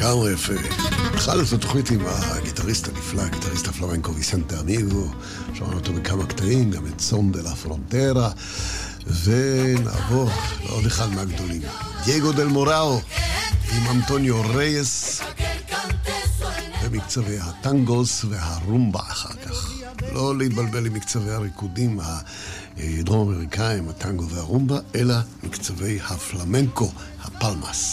לגמרי יפה. בכלל זו תוכנית עם הגיטריסט הנפלא, הגיטריסט הפלמנקו ויסנטה אמיגו, שמענו אותו בכמה קטעים, גם את סון דה לה פרונטרה, ונעבור לעוד אחד מהגדולים, דייגו דל מוראו עם אנטוניו רייס במקצבי הטנגוס והרומבה אחר כך. לא להתבלבל עם מקצבי הריקודים הדרום אמריקאים, הטנגו והרומבה, אלא מקצבי הפלמנקו, הפלמאס.